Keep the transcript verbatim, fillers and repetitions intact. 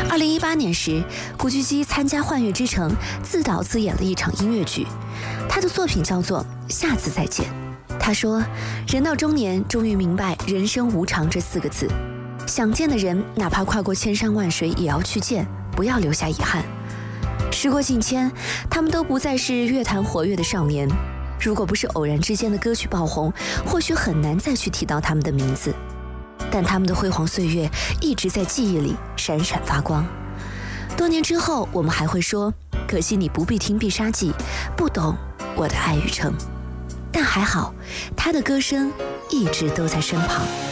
二零一八年时，古巨基参加《幻乐之城》，自导自演了一场音乐剧，他的作品叫做《下次再见》。他说，人到中年，终于明白人生无常这四个字，想见的人，哪怕跨过千山万水也要去见，不要留下遗憾。时过境迁，他们都不再是乐坛活跃的少年，如果不是偶然之间的歌曲爆红，或许很难再去提到他们的名字，但他们的辉煌岁月一直在记忆里闪闪发光。多年之后，我们还会说，可惜你不必听必杀技，不懂我的爱与诚。但还好，他的歌声一直都在身旁。